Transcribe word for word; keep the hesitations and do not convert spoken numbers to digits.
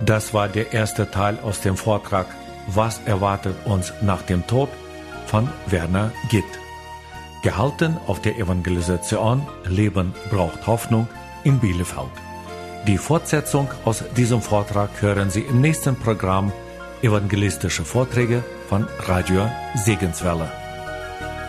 Das war der erste Teil aus dem Vortrag Was erwartet uns nach dem Tod von Werner Gitt. Gehalten auf der Evangelisation Leben braucht Hoffnung in Bielefeld. Die Fortsetzung aus diesem Vortrag hören Sie im nächsten Programm Evangelistische Vorträge von Radio Segenswelle.